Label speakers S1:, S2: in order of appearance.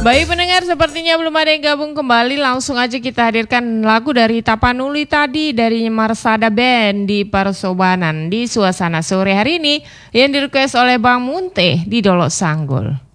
S1: Baik pendengar, sepertinya belum ada yang gabung kembali. Langsung aja kita hadirkan lagu dari Tapanuli tadi dari Marsada Band di Persobanan di suasana sore hari ini yang direquest oleh Bang Munte di Dolok Sanggul.